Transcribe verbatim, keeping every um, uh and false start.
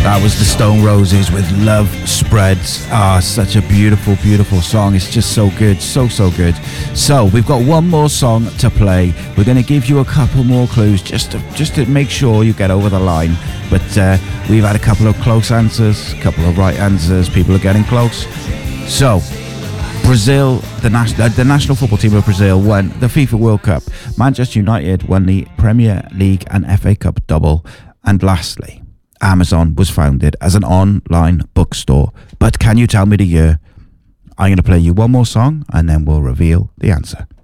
That was the Stone Roses with Love Spreads. Ah, such a beautiful, beautiful song. It's just so good, so, so good. So we've got one more song to play. We're going to give you a couple more clues just to, just to make sure you get over the line. But uh, we've had a couple of close answers, a couple of right answers. People are getting close. So Brazil, the, nas- the national football team of Brazil won the FIFA World Cup. Manchester United won the Premier League and F A Cup double. And lastly, Amazon was founded as an online bookstore. But can you tell me the year? I'm going to play you one more song and then we'll reveal the answer.